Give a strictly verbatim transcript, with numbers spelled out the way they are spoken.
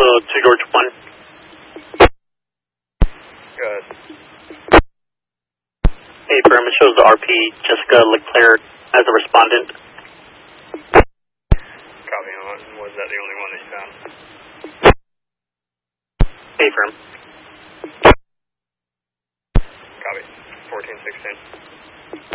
Uh, to George one. Good. Hey, firm, it shows the R P Jessica Leclerc as a respondent. Copy on. Was that the only one that you found? Hey, firm. Copy. fourteen sixteen.